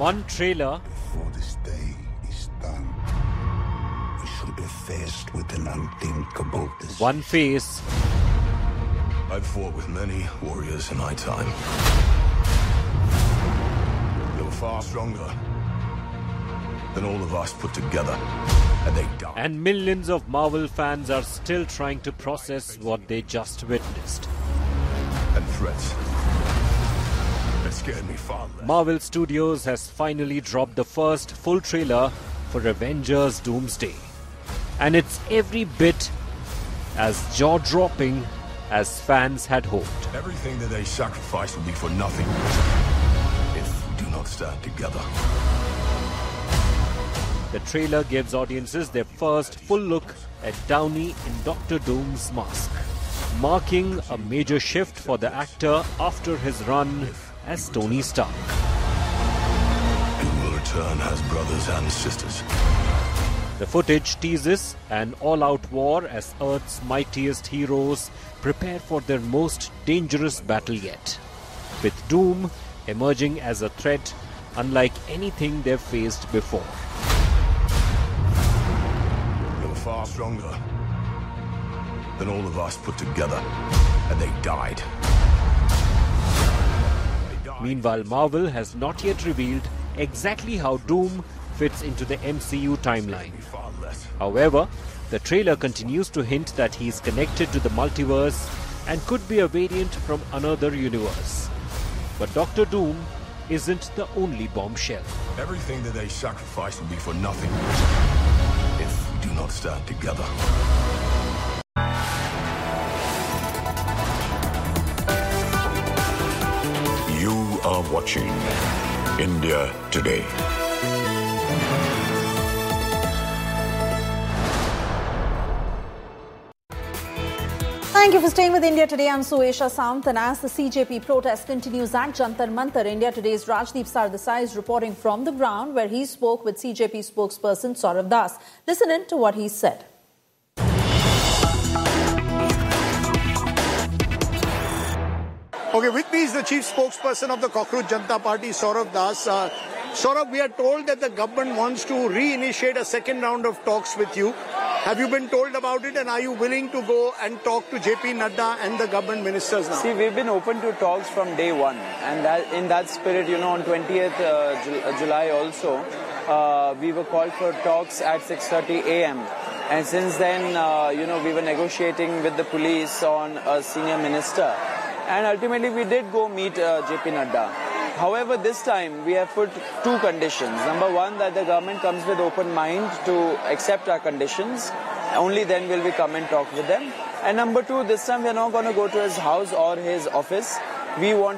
One trailer. Before this day is done, we should be faced with an unthinkable decision. One face. I've fought with many warriors in my time. They were far stronger than all of us put together, and they died. And millions of Marvel fans are still trying to process what they just witnessed. And threats that scared me far less. Marvel Studios has finally dropped the first full trailer for Avengers Doomsday. And it's every bit as jaw-dropping as fans had hoped. Everything that they sacrifice will be for nothing if we do not stand together. The trailer gives audiences their first full look at Downey in Doctor Doom's mask, marking a major shift for the actor after his run as Tony Stark. We will return as brothers and sisters. The footage teases an all-out war as Earth's mightiest heroes prepare for their most dangerous battle yet, with Doom emerging as a threat unlike anything they've faced before. They were far stronger than all of us put together, and they died. Meanwhile, Marvel has not yet revealed exactly how Doom fits into the MCU timeline. However, the trailer continues to hint that he is connected to the multiverse and could be a variant from another universe. But Doctor Doom isn't the only bombshell. Everything that they sacrifice will be for nothing if we do not stand together. You are watching India Today. Thank you for staying with India Today. I'm Suesha Samth, and as the CJP protest continues at Jantar Mantar, India Today's Rajdeep Sardesai is reporting from the ground where he spoke with CJP spokesperson Saurav Das. Listen in to what he said. Okay, with me is the chief spokesperson of the Cockroach Janata Party, Saurav Das. Saurav, we are told that the government wants to reinitiate a second round of talks with you. Have you been told about it, and are you willing to go and talk to JP Nadda and the government ministers now? See, we've been open to talks from day one, and that, in that spirit, on 20th July also, we were called for talks at 6:30 a.m. And since then, we were negotiating with the police on a senior minister, and ultimately we did go meet JP Nadda. However, this time we have put two conditions. Number one, that the government comes with open mind to accept our conditions. Only then will we come and talk with them. And number two, this time we are not going to go to his house or his office. We want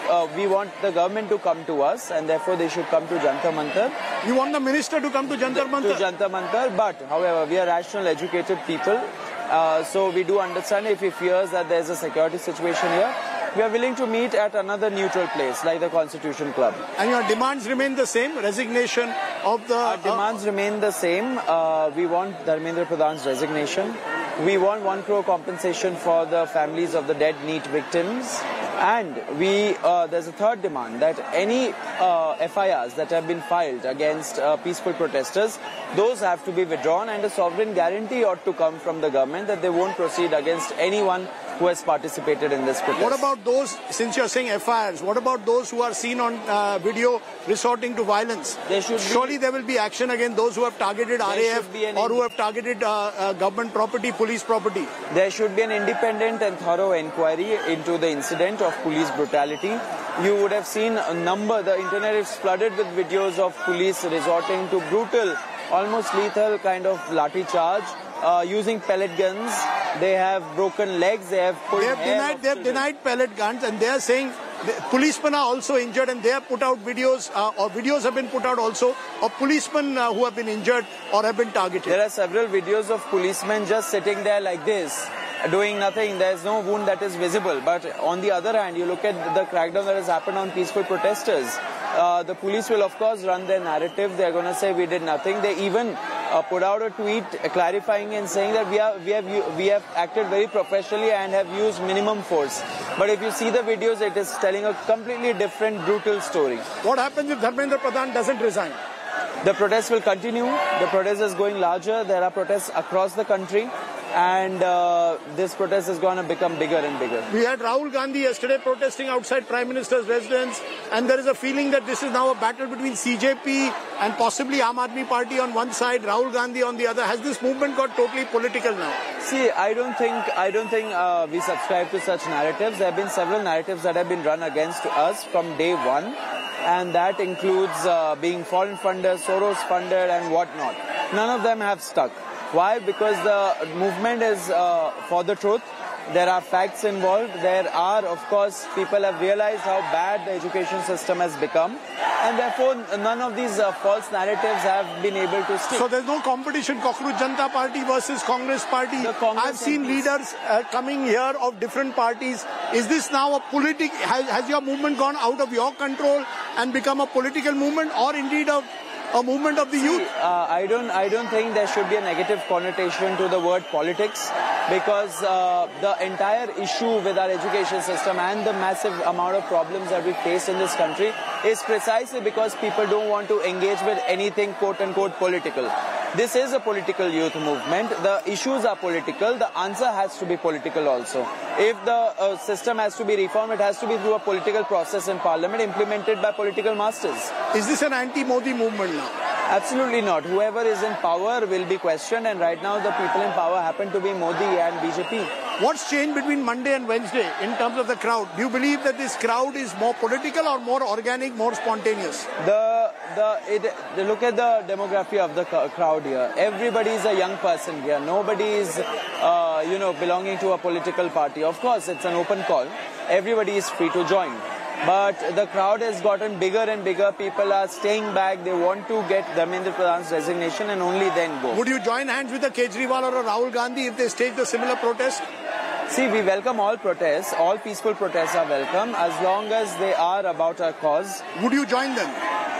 the government to come to us, and therefore they should come to Jantar Mantar. You want the minister to come to Jantar Mantar? To Jantar Mantar, but however, we are rational, educated people. So we do understand if he fears that there is a security situation here, we are willing to meet at another neutral place like the Constitution Club. And your demands remain the same? Resignation of the... Our demands remain the same. We want Dharmendra Pradhan's resignation. We want 1 crore compensation for the families of the dead NEET victims. And there's a third demand, that any FIRs that have been filed against peaceful protesters, those have to be withdrawn, and a sovereign guarantee ought to come from the government that they won't proceed against anyone who has participated in this protest. What about those, since you're saying FIRs, what about those who are seen on video resorting to violence? Surely there will be action against those who have targeted RAF or who have targeted government property, police property. There should be an independent and thorough inquiry into the incident of police brutality. You would have seen the internet is flooded with videos of police resorting to brutal, almost lethal kind of lathi charge. Using pellet guns, they have broken legs, they have pulled hair. They have denied pellet guns, and they are saying policemen are also injured, and they have put out videos, or videos have been put out also of policemen who have been injured or have been targeted. There are several videos of policemen just sitting there like this, doing nothing. There is no wound that is visible. But on the other hand, you look at the crackdown that has happened on peaceful protesters. The police will of course run their narrative. They are going to say we did nothing. They even put out a tweet clarifying and saying that we have acted very professionally and have used minimum force. But if you see the videos, it is telling a completely different, brutal story. What happens if Dharmendra Pradhan doesn't resign? The protest will continue. The protest is going larger. There are protests across the country. And this protest is going to become bigger and bigger. We had Rahul Gandhi yesterday protesting outside Prime Minister's residence, and there is a feeling that this is now a battle between CJP and possibly Aam Aadmi Party on one side, Rahul Gandhi on the other. Has this movement got totally political now? See, I don't think we subscribe to such narratives. There have been several narratives that have been run against us from day one, and that includes being foreign funded, Soros funded, and whatnot. None of them have stuck. Why? Because the movement is for the truth. There are facts involved. There are, of course, people have realized how bad the education system has become. And therefore, none of these false narratives have been able to stick. So there's no competition, Cockroach Janata Party versus Congress Party. I've seen leaders coming here of different parties. Is this now a political, has your movement gone out of your control and become a political movement, or indeed a movement of the youth? I don't think there should be a negative connotation to the word politics, because the entire issue with our education system and the massive amount of problems that we face in this country is precisely because people don't want to engage with anything quote-unquote political. This is a political youth movement. The issues are political. The answer has to be political also. If the system has to be reformed, it has to be through a political process in Parliament implemented by political masters. Is this an anti-Modi movement now? Absolutely not. Whoever is in power will be questioned, and right now the people in power happen to be Modi and BJP. What's changed between Monday and Wednesday in terms of the crowd? Do you believe that this crowd is more political or more organic, more spontaneous? Look at the demography of the crowd here. Everybody is a young person here. Nobody is, belonging to a political party. Of course, it's an open call. Everybody is free to join. But the crowd has gotten bigger and bigger. People are staying back. They want to get Dharmendra Pradhan's resignation and only then go. Would you join hands with a Kejriwal or a Rahul Gandhi if they staged a similar protest? See, we welcome all protests. All peaceful protests are welcome as long as they are about our cause. Would you join them?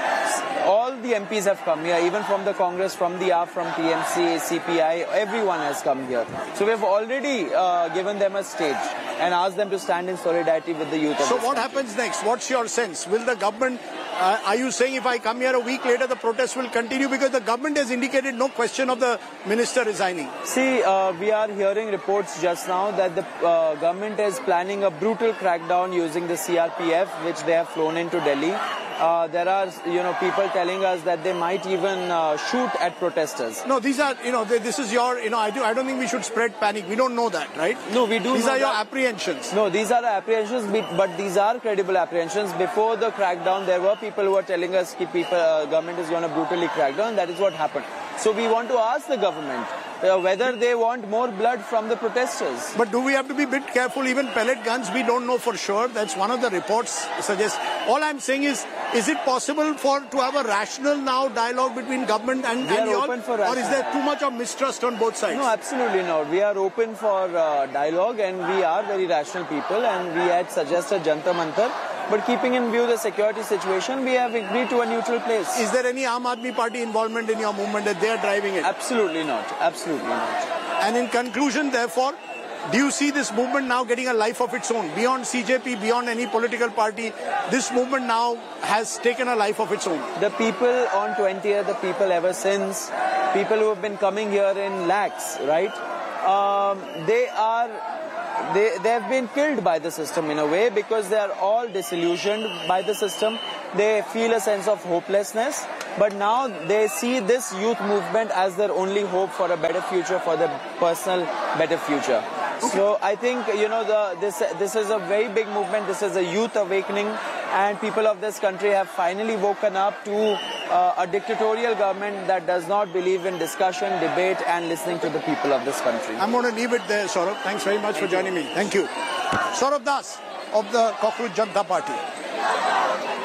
All the MPs have come here, even from the Congress, from the AAP, from TMC, CPI, everyone has come here. So we have already given them a stage and asked them to stand in solidarity with the youth of So this what country. happens next? What's your sense? Will the government, are you saying if I come here a week later, the protests will continue? Because the government has indicated no question of the minister resigning. See, we are hearing reports just now that the government is planning a brutal crackdown using the CRPF, which they have flown into Delhi. There are, people telling us that they might even shoot at protesters. No, these are, this is your, I don't think we should spread panic. We don't know that, right? No, we do. These are your apprehensions. No, these are apprehensions, but these are credible apprehensions. Before the crackdown, there were people who were telling us that government is going to brutally crack down. That is what happened. So we want to ask the government whether they want more blood from the protesters. But do we have to be a bit careful? Even pellet guns, we don't know for sure. That's one of the reports suggests. All I'm saying is it possible to have a rational now dialogue between government and you all? Or is there too much of mistrust on both sides? No, absolutely not. We are open for dialogue, and we are very rational people, and we had suggested Jantar Mantar. But keeping in view the security situation, we have agreed to a neutral place. Is there any Aam Aadmi Party involvement in your movement that they are driving it? Absolutely not. Absolutely not. And in conclusion, therefore, do you see this movement now getting a life of its own? Beyond CJP, beyond any political party, this movement now has taken a life of its own. The people on 20th, the people ever since, people who have been coming here in lakhs, right? They have been killed by the system in a way, because they are all disillusioned by the system. They feel a sense of hopelessness, but now they see this youth movement as their only hope for a better future, for their personal better future. So I think, this is a very big movement. This is a youth awakening, and people of this country have finally woken up to a dictatorial government that does not believe in discussion, debate, and listening to the people of this country. I'm going to leave it there, Saurabh. Thanks very much for joining me. Thank you. Saurabh Das of the Cockroach Janata Party.